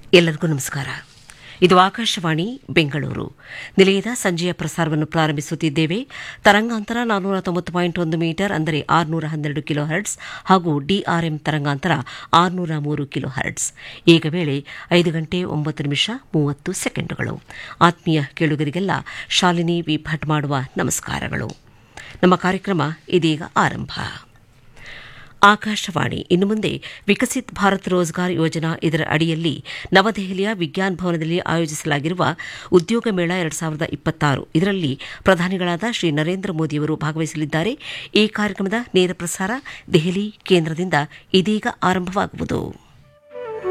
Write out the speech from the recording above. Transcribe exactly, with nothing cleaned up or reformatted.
ಎಲ್ಲರಿಗೂ ನಮಸ್ಕಾರ. ಇದು ಆಕಾಶವಾಣಿ ಬೆಂಗಳೂರು. ನಿಲಯದ ಸಂಜೆಯ ಪ್ರಸಾರವನ್ನು ಪ್ರಾರಂಭಿಸುತ್ತಿದ್ದೇವೆ. ತರಂಗಾಂತರ ನಾನ್ನೂರ ತೊಂಬತ್ತು ಪಾಯಿಂಟ್ ಒಂದು ಮೀಟರ್ ಅಂದರೆ ಆರುನೂರ ಹನ್ನೆರಡು ಕಿಲೋ ಹರ್ಟ್ಸ್ ಹಾಗೂ ಡಿಆರ್ಎಂ ತರಂಗಾಂತರ ಆರುನೂರ ಮೂರು ಕಿಲೋ ಹರ್ಟ್ಸ್. ಈಗ ವೇಳೆ ಐದು ಗಂಟೆ ಒಂಬತ್ತು ನಿಮಿಷ ಮೂವತ್ತು ಸೆಕೆಂಡುಗಳು. ಆತ್ಮೀಯ ಕೇಳುಗರಿಗೆಲ್ಲ ಶಾಲಿನಿ ವಿ ಭಟ್ ಮಾಡುವ ನಮಸ್ಕಾರಗಳು. ನಮ್ಮ ಕಾರ್ಯಕ್ರಮ ಇದೀಗ ಆರಂಭ. ಆಕಾಶವಾಣಿ ಇನ್ನು ಮುಂದೆ ವಿಕಸಿತ್ ಭಾರತ್ ರೋಜ್ಗಾರ್ ಯೋಜನಾ ಇದರ ಅಡಿಯಲ್ಲಿ ನವದೆಹಲಿಯ ವಿಜ್ಞಾನ ಭವನದಲ್ಲಿ ಆಯೋಜಿಸಲಾಗಿರುವ ಉದ್ಯೋಗ ಮೇಳ ಎರಡು ಸಾವಿರದ ಇಪ್ಪತ್ತಾರು ಇದರಲ್ಲಿ ಪ್ರಧಾನಿಗಳಾದ ಶ್ರೀ ನರೇಂದ್ರ ಮೋದಿಯವರು ಭಾಗವಹಿಸಲಿದ್ದಾರೆ. ಈ ಕಾರ್ಯಕ್ರಮದ ನೇರ ಪ್ರಸಾರ ದೆಹಲಿ ಕೇಂದ್ರದಿಂದ ಇದೀಗ ಆರಂಭವಾಗುವುದು.